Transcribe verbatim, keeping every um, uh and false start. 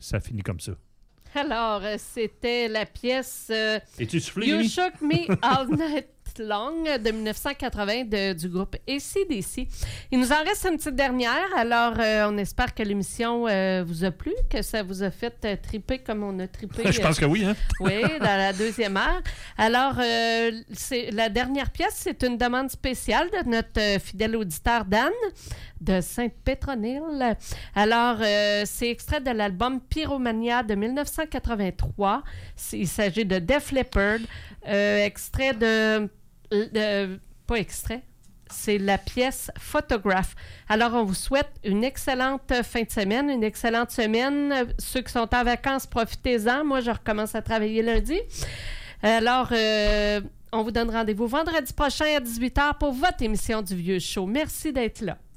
ça finit comme ça. Alors, euh, c'était la pièce euh, Es-tu soufflé, You Rémi? Shook Me All Night Long de dix-neuf cent quatre-vingts de, du groupe A C D C. Il nous en reste une petite dernière, alors euh, on espère que l'émission euh, vous a plu, que ça vous a fait euh, triper comme on a trippé. Je pense que oui, hein? Oui, dans la deuxième heure. Alors, euh, c'est, la dernière pièce, c'est une demande spéciale de notre euh, fidèle auditeur Dan de Sainte-Pétronille. Alors, euh, c'est extrait de l'album Pyromania de dix-neuf cent quatre-vingt-trois. C'est, il s'agit de Def Leppard, euh, extrait de... Euh, pas extrait, c'est la pièce Photograph. Alors, on vous souhaite une excellente fin de semaine, une excellente semaine. Ceux qui sont en vacances, profitez-en. Moi, je recommence à travailler lundi. Alors, euh, on vous donne rendez-vous vendredi prochain à dix-huit heures pour votre émission du Vieux Show. Merci d'être là.